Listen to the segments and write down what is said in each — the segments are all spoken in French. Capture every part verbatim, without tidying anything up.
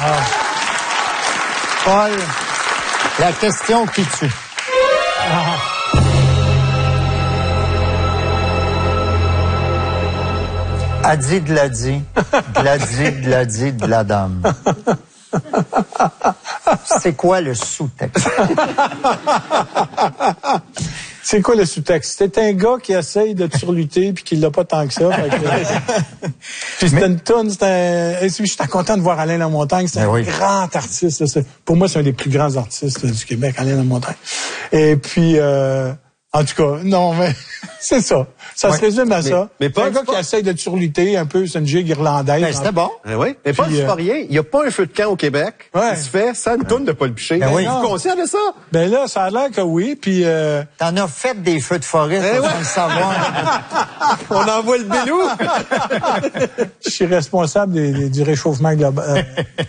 Ah. Paul, la question qui tue. Ah. A dit de l'a dit, de l'a dit, de l'a dit, de la dame. C'est quoi le sous-texte? C'est quoi le sous-texte? C'est un gars qui essaye de te surlutter puis qui l'a pas tant que ça. Fait que... puis c'est une toune, c'est un... Je suis content de voir Alain Lamontagne, c'est un oui. grand artiste. C'est... Pour moi, c'est un des plus grands artistes du Québec, Alain Lamontagne. Et puis, euh... en tout cas, non, mais c'est ça. Ça ouais. se résume à mais, ça. Mais Paul, un gars pas... qui essaye de te surlutter un peu, c'est une gigue irlandaise. Ben, c'était bon. Ben oui. Mais pas, Puis, c'est euh... pas rien. Il n'y a pas un feu de camp au Québec ouais. qui se fait sans une toune de Paul Piché. Ben oui. Es-tu conscient de ça? Ben là, ça a l'air que oui, puis... Euh... T'en as fait des feux de forêt, Eh sans ouais. le savoir. On envoie le bélou. Je suis responsable des, des, du réchauffement global.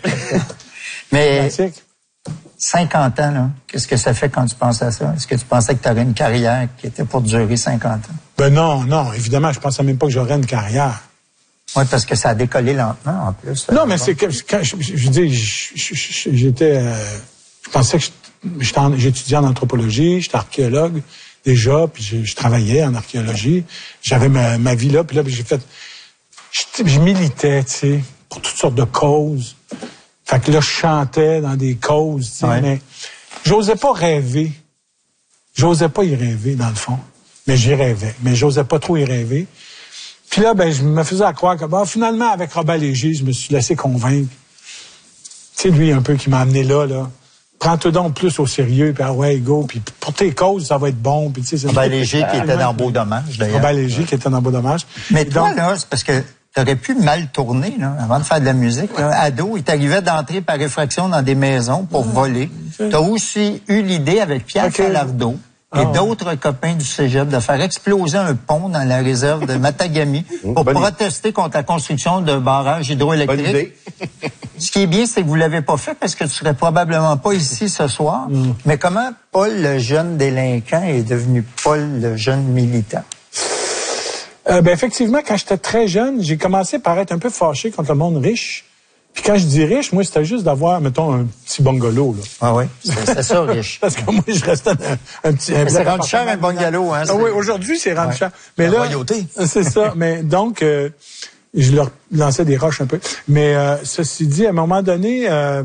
Mais climatique. cinquante ans, là, qu'est-ce que ça fait quand tu penses à ça? Est-ce que tu pensais que tu aurais une carrière qui était pour durer cinquante ans? Ben non, non, évidemment, je pensais même pas que j'aurais une carrière. Oui, parce que ça a décollé lentement, en plus. Non, mais c'est que, quand je, je, je dis, j'étais, euh, je pensais que j'étudiais en anthropologie, j'étais archéologue déjà, puis je, je travaillais en archéologie. J'avais ma, ma vie là, puis là, j'ai fait, je, je militais, tu sais, pour toutes sortes de causes. Fait que là, je chantais dans des causes, tu sais, ouais. mais j'osais pas rêver. J'osais pas y rêver, dans le fond. Mais j'y rêvais. Mais j'osais pas trop y rêver. Puis là, ben, je me faisais à croire que, bon, finalement, avec Robert Léger, je me suis laissé convaincre. Tu sais, lui, un peu, qui m'a amené là, là. Prends-toi donc plus au sérieux, puis ah ouais, go, puis pour tes causes, ça va être bon. Puis, tu sais, Robert Léger qui était dans Beau Dommage, d'ailleurs. Robert Léger ouais. qui était dans Beau Dommage. Mais toi, donc, là, c'est parce que t'aurais pu mal tourner, là, avant de faire de la musique, là. Ado, il t'arrivait d'entrer par effraction dans des maisons pour voler. T'as aussi eu l'idée avec Pierre okay. Falardeau et oh. d'autres copains du cégep de faire exploser un pont dans la réserve de Matagami pour Bonne protester idée. contre la construction d'un barrage hydroélectrique. Ce qui est bien, c'est que vous l'avez pas fait parce que tu serais probablement pas ici ce soir. Mm. Mais comment Paul, le jeune délinquant, est devenu Paul, le jeune militant? Euh, ben effectivement, quand j'étais très jeune, j'ai commencé par être un peu fâché contre le monde riche. Puis quand je dis riche, moi, c'était juste d'avoir, mettons, un petit bungalow, là. Ah oui, c'est ça, riche. Parce que moi, je restais un, un petit... Un c'est rendu cher, un bungalow, hein? Ah oui, aujourd'hui, c'est rendu ouais. cher. Mais la là, royauté. C'est ça. Mais donc, euh, je leur lançais des roches un peu. Mais euh, ceci dit, à un moment donné, euh,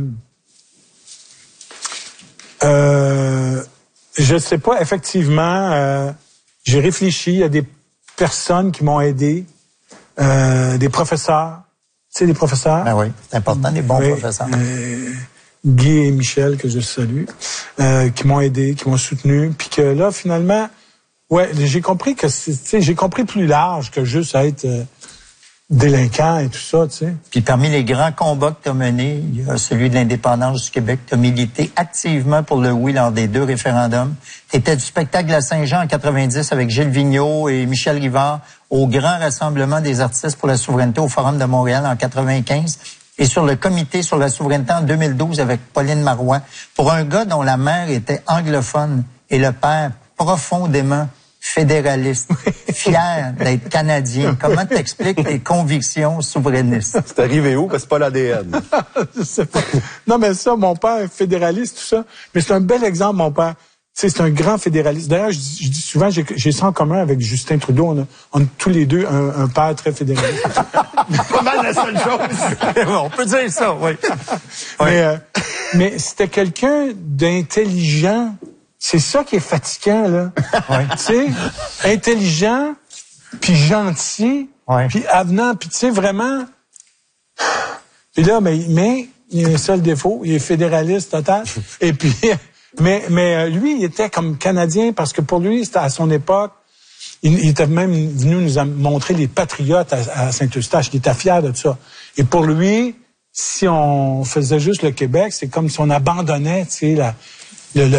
euh, je sais pas, effectivement, euh, j'ai réfléchi, il y a des personnes qui m'ont aidé, euh, des professeurs. Tu sais, des professeurs. Ben oui, c'est important, des bons oui, professeurs. Euh, Guy et Michel, que je salue, euh, qui m'ont aidé, qui m'ont soutenu, puis que là, finalement, ouais, j'ai compris que, tu sais, j'ai compris plus large que juste être euh, délinquant et tout ça, tu sais. Puis parmi les grands combats que tu as menés, il y a celui de l'indépendance du Québec. Tu as milité activement pour le oui lors des deux référendums. Tu étais du spectacle à Saint-Jean en quatre-vingt-dix avec Gilles Vigneault et Michel Rivard au grand rassemblement des artistes pour la souveraineté au Forum de Montréal en quatre-vingt-quinze et sur le comité sur la souveraineté en deux mille douze avec Pauline Marois. Pour un gars dont la mère était anglophone et le père profondément fédéraliste, fier d'être canadien. Comment t'expliques tes convictions souverainistes? C'est arrivé où? Parce que c'est pas l'A D N. Je sais pas. Non, mais ça, mon père est fédéraliste, tout ça. Mais c'est un bel exemple, mon père. Tu sais, c'est un grand fédéraliste. D'ailleurs, je, je dis souvent, j'ai, j'ai ça en commun avec Justin Trudeau. On a, on a tous les deux un, un père très fédéraliste. Pas mal la seule chose. On peut dire ça, oui. Mais, euh, mais c'était quelqu'un d'intelligent. C'est ça qui est fatigant, là. Ouais. Tu sais, intelligent, puis gentil, ouais. puis avenant, puis tu sais, vraiment... Puis là, mais, mais il y a un seul défaut, il est fédéraliste total. Et puis, mais, mais lui, il était comme Canadien, parce que pour lui, c'était à son époque, il, il était même venu nous montrer les patriotes à, à Saint-Eustache, il était fier de ça. Et pour lui, si on faisait juste le Québec, c'est comme si on abandonnait, tu sais, la... Le, le,